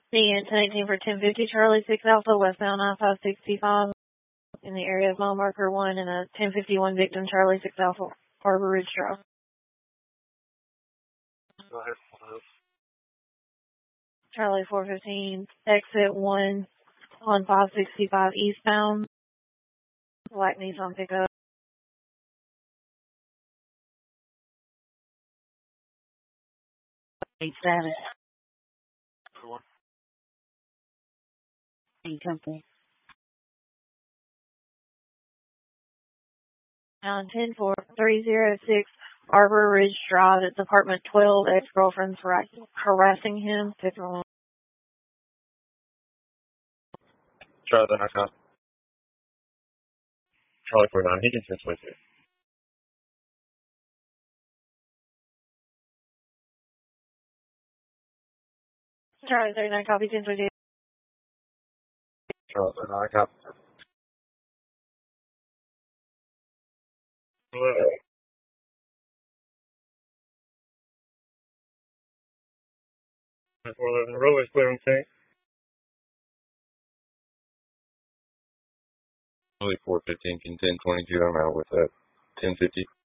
The 1018 for 1050 Charlie 6 Alpha, westbound I-565 in the area of mile marker 1 and a 1051 victim Charlie 6 Alpha, Harbor Ridge Drive. Go ahead. Charlie 415, exit 1 on 565 eastbound, black Nissan pickup. Status. Cool. Company. 10-4-306 Arbor Ridge Drive at Department 12. Ex-girlfriend's harassing him. Charlie, then I cop. Charlie 49, he can sense with you. Charlie 39, copy 10 with you. Charlie 39, I cop. Hello. 411, roadway's clear on tank. Charlie 415, can 1022, I'm out with that 1050.